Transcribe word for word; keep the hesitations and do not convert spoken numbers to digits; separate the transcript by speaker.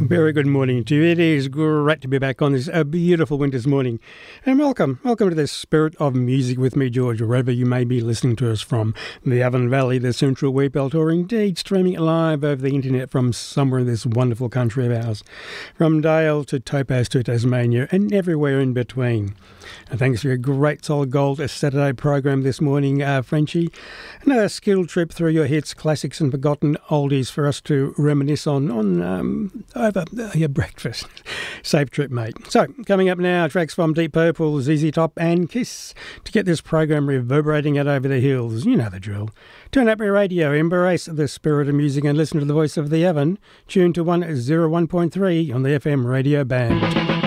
Speaker 1: Very good morning to you. It is great to be back on this uh, beautiful winter's morning. And welcome, welcome to the Spirit of Music with me, George, wherever you may be listening to us from, the Avon Valley, the Central Wheatbelt, or indeed streaming live over the internet from somewhere in this wonderful country of ours, from Dale to Topaz to Tasmania and everywhere in between. And thanks for your great solid gold Saturday program this morning, uh, Frenchie. Another skilled trip through your hits, classics and forgotten oldies for us to reminisce on, on um, over uh, your breakfast. Safe trip, mate. So, coming up now, tracks from Deep Purple, Z Z Top and Kiss to get this program reverberating out over the hills. You know the drill. Turn up your radio, embrace the spirit of music and listen to the voice of the Avon. Tune to one oh one point three on the F M radio band.